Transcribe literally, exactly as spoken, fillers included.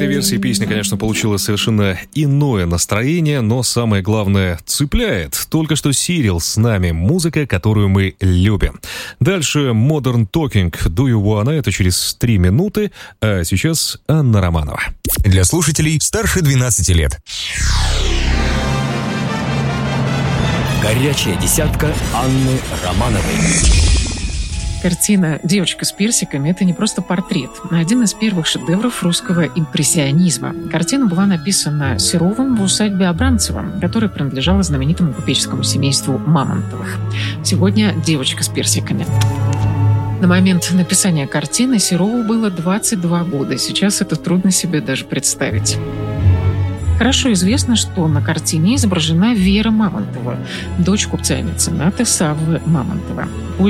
этой версии песня, конечно, получила совершенно иное настроение, но самое главное — цепляет. Только что Сирил с нами, музыка, которую мы любим. Дальше Modern Talking, Do You Wanna, это через три минуты, а сейчас Анна Романова. Для слушателей старше двенадцати лет. Горячая десятка Анны Романовой. Картина «Девочка с персиками» — это не просто портрет, а один из первых шедевров русского импрессионизма. Картина была написана Серовым в усадьбе Абрамцева, которая принадлежала знаменитому купеческому семейству Мамонтовых. Сегодня «Девочка с персиками». На момент написания картины Серову было двадцать два года. Сейчас это трудно себе даже представить. Хорошо известно, что на картине изображена Вера Мамонтова, дочь купца и мецената Саввы Мамонтова.